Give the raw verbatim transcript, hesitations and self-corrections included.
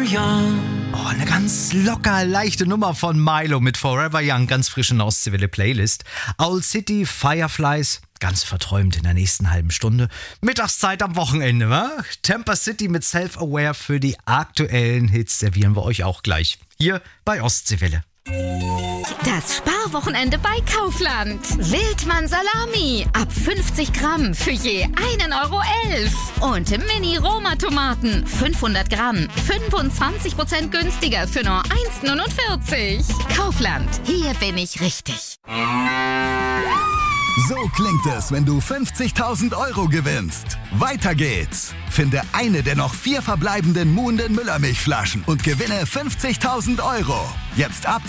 Young. Oh, eine ganz locker, leichte Nummer von Milo mit Forever Young, ganz frisch in der Ostseewelle Playlist. Owl City, Fireflies, ganz verträumt in der nächsten halben Stunde. Mittagszeit am Wochenende, wa? Tampa City mit Self-Aware für die aktuellen Hits servieren wir euch auch gleich. Hier bei Ostseewelle. Das Sparwochenende bei Kaufland. Wildmann Salami ab fünfzig Gramm für je einen Euro elf. Und Mini-Roma-Tomaten fünfhundert Gramm, fünfundzwanzig Prozent günstiger für nur eins neunundvierzig. Kaufland, hier bin ich richtig. So klingt es, wenn du fünfzigtausend Euro gewinnst. Weiter geht's. Finde eine der noch vier verbleibenden Muhnden Müllermilchflaschen und gewinne fünfzigtausend Euro. Jetzt ab